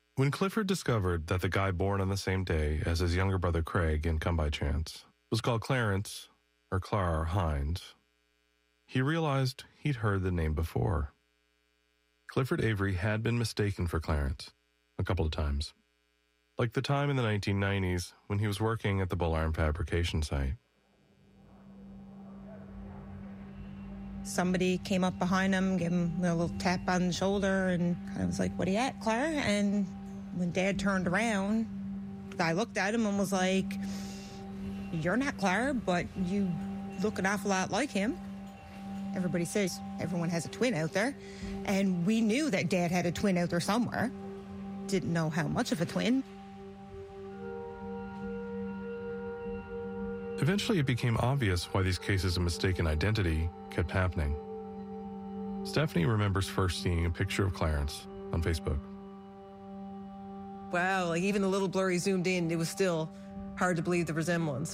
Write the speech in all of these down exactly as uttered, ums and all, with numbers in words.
When Clifford discovered that the guy born on the same day as his younger brother Craig in Come By Chance was called Clarence, or Clara Hines, he realized he'd heard the name before. Clifford Avery had been mistaken for Clarence a couple of times, like the time in the nineteen nineties when he was working at the Bull Arm fabrication site. Somebody came up behind him, gave him a little tap on the shoulder, and kind of was like, "What are you at, Clara?" And when Dad turned around, the guy looked at him and was like, "You're not Clara, but you look an awful lot like him." Everybody says everyone has a twin out there, and we knew that Dad had a twin out there somewhere. Didn't know how much of a twin. Eventually, it became obvious why these cases of mistaken identity kept happening. Stephanie remembers first seeing a picture of Clarence on Facebook. Wow, like even the little blurry zoomed in, it was still hard to believe the resemblance.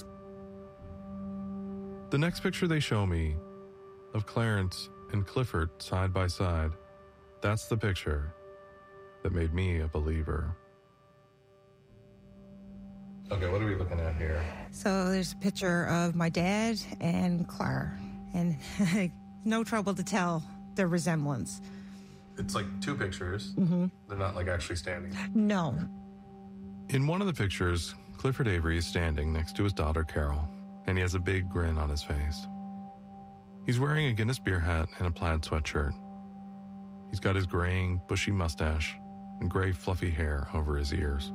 The next picture they show me of Clarence and Clifford side by side, that's the picture that made me a believer. Okay, what are we looking at here? So there's a picture of my dad and Clara, and no trouble to tell their resemblance. It's like two pictures. Mm-hmm. They're not like actually standing. No. In one of the pictures, Clifford Avery is standing next to his daughter Carol, and he has a big grin on his face. He's wearing a Guinness beer hat and a plaid sweatshirt. He's got his graying, bushy mustache and gray, fluffy hair over his ears.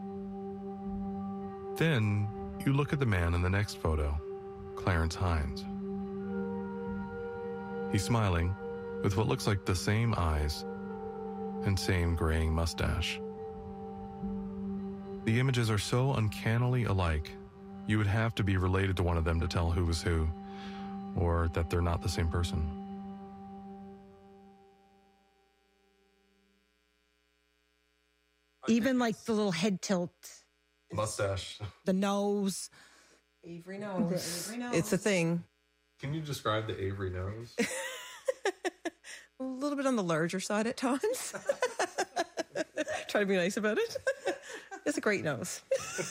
Then, you look at the man in the next photo, Clarence Hines. He's smiling with what looks like the same eyes and same graying mustache. The images are so uncannily alike, you would have to be related to one of them to tell who was who, or that they're not the same person. Even like the little head tilt. Mustache. The nose. Avery nose. The Avery nose. It's a thing. Can you describe the Avery nose? A little bit on the larger side at times. Try to be nice about it. It's a great nose.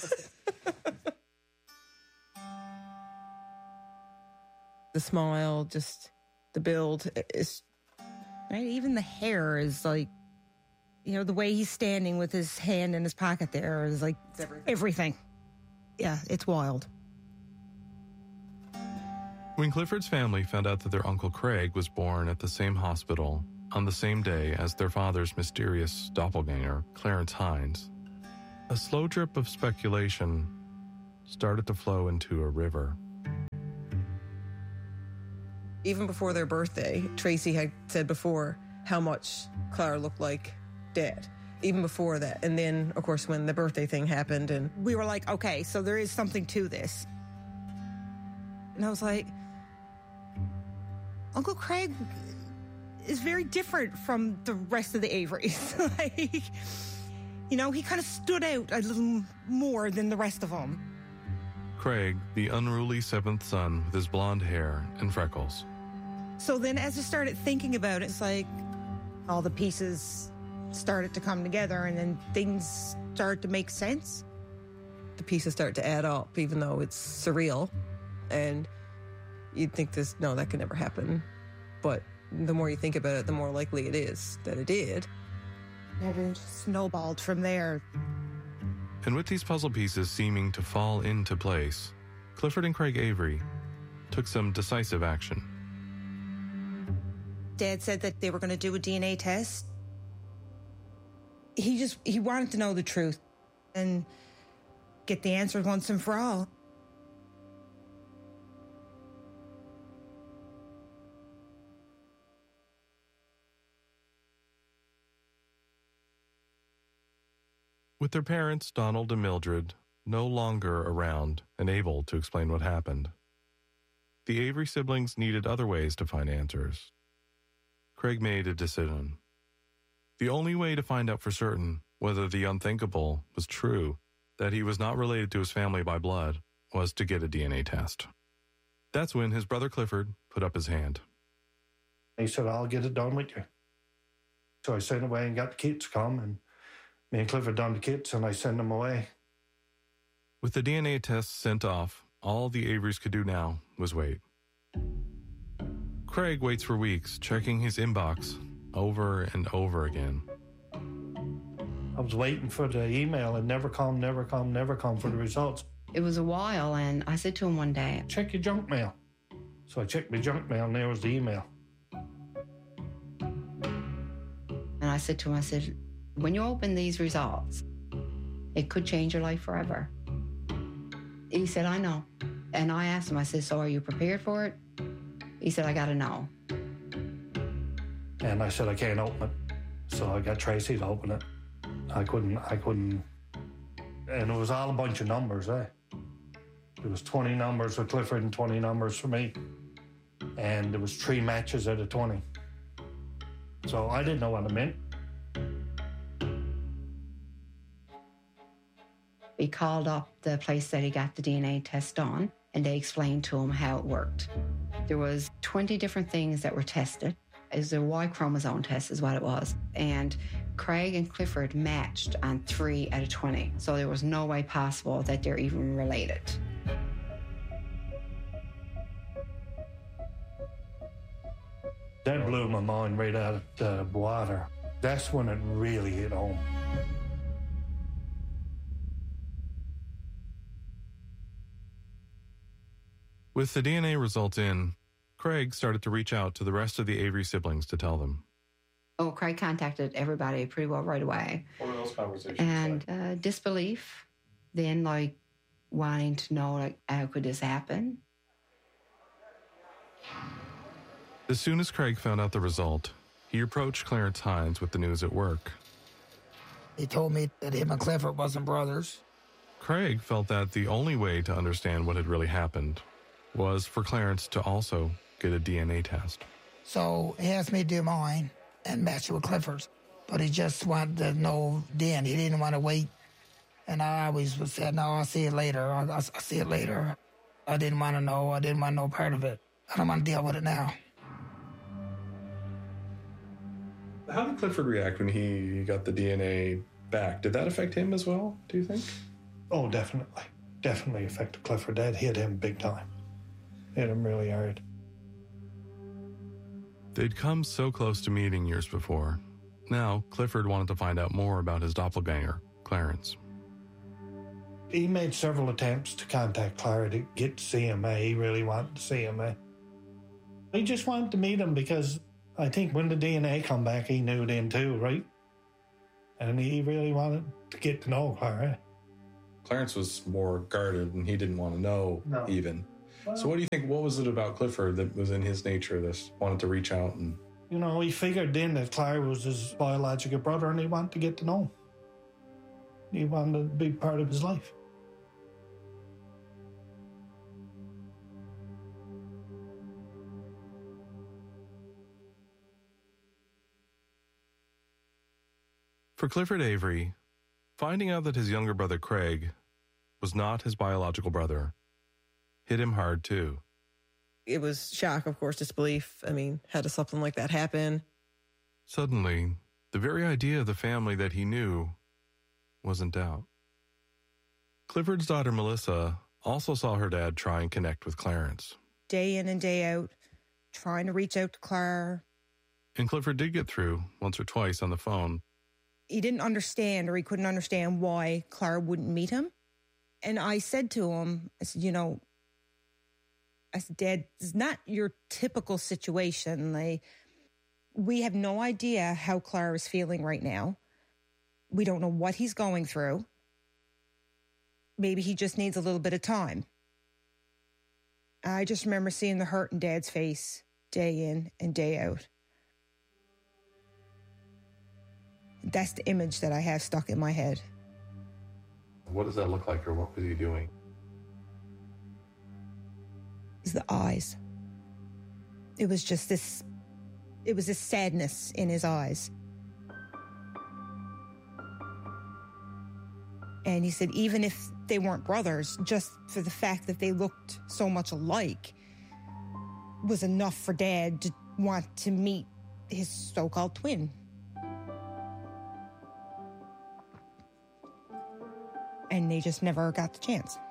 The smile, just the build is... Right? Even the hair is like, you know, the way he's standing with his hand in his pocket there is like everything. everything. Yeah, it's wild. When Clifford's family found out that their Uncle Craig was born at the same hospital on the same day as their father's mysterious doppelganger, Clarence Hines, a slow drip of speculation started to flow into a river. Even before their birthday, Tracy had said before how much Clara looked like Dad. Even before that. And then, of course, when the birthday thing happened and... We were like, okay, so there is something to this. And I was like, Uncle Craig is very different from the rest of the Averys. Like, you know, he kind of stood out a little more than the rest of them. Craig, the unruly seventh son with his blonde hair and freckles. So then as I started thinking about it, it's like all the pieces started to come together and then things started to make sense. The pieces start to add up, even though it's surreal. And you'd think this, no, that could never happen. But the more you think about it, the more likely it is that it did. Everything just snowballed from there. And with these puzzle pieces seeming to fall into place, Clifford and Craig Avery took some decisive action. Dad said that they were going to do a D N A test. He just, he wanted to know the truth and get the answer once and for all. With their parents, Donald and Mildred, no longer around and able to explain what happened, the Avery siblings needed other ways to find answers. Craig made a decision. The only way to find out for certain whether the unthinkable was true, that he was not related to his family by blood, was to get a D N A test. That's when his brother Clifford put up his hand. He said, I'll get it done with you. So I sent away and got the kids to come, and Me and Clifford done the kits and I sent them away. With the D N A tests sent off, all the Averys could do now was wait. Craig waits for weeks, checking his inbox over and over again. I was waiting for the email and never come, never come, never come for the results. It was a while, and I said to him one day, check your junk mail. So I checked my junk mail and there was the email. And I said to him, I said, when you open these results, it could change your life forever. He said, I know. And I asked him, I said, so are you prepared for it? He said, I gotta know. And I said, I can't open it. So I got Tracy to open it. I couldn't, I couldn't. And it was all a bunch of numbers, eh? There was twenty numbers for Clifford and twenty numbers for me. And there was three matches out of twenty. So I didn't know what it meant. He called up the place that he got the D N A test on, and they explained to him how it worked. There was twenty different things that were tested. It was a Y chromosome test is what it was. And Craig and Clifford matched on three out of twenty. So there was no way possible that they're even related. That blew my mind right out of the water. That's when it really hit home. With the D N A results in, Craig started to reach out to the rest of the Avery siblings to tell them. Oh, Craig contacted everybody pretty well right away. What were those conversations And uh, disbelief, then like wanting to know, like, how could this happen? As soon as Craig found out the result, he approached Clarence Hines with the news at work. He told me that him and Clifford wasn't brothers. Craig felt that the only way to understand what had really happened was for Clarence to also get a D N A test. So he asked me to do mine and match it with Clifford's. But he just wanted to know then. He didn't want to wait. And I always was said, no, I'll see it later. I'll, I'll see it later. I didn't want to know. I didn't want no part of it. I don't want to deal with it now. How did Clifford react when he got the D N A back? Did that affect him as well, do you think? Oh, definitely. Definitely affected Clifford. That hit him big time. Hit him really hard. They'd come so close to meeting years before. Now, Clifford wanted to find out more about his doppelganger, Clarence. He made several attempts to contact Clara to get to see him. Eh? He really wanted to see him. Eh? He just wanted to meet him because I think when the D N A come back, he knew then too, right? And he really wanted to get to know Clara. Clarence was more guarded and he didn't want to know No. even. Well, So what do you think, what was it about Clifford that was in his nature that wanted to reach out and... You know, he figured then that Clara was his biological brother and he wanted to get to know him. He wanted to be part of his life. For Clifford Avery, finding out that his younger brother Craig was not his biological brother hit him hard too. It was shock, of course, disbelief. I mean, how does something like that happen? Suddenly, the very idea of the family that he knew was in doubt. Clifford's daughter Melissa also saw her dad try and connect with Clarence. Day in and day out, trying to reach out to Clara. And Clifford did get through once or twice on the phone. He didn't understand, or he couldn't understand why Clara wouldn't meet him. And I said to him, I said, you know, I said, Dad, it's not your typical situation. Like, we have no idea how Clara is feeling right now. We don't know what he's going through. Maybe he just needs a little bit of time. I just remember seeing the hurt in Dad's face day in and day out. That's the image that I have stuck in my head. What does that look like, or what was he doing? Is the eyes. It was just this, it was this sadness in his eyes. And he said, even if they weren't brothers, just for the fact that they looked so much alike was enough for Dad to want to meet his so-called twin. and they just never got the chance.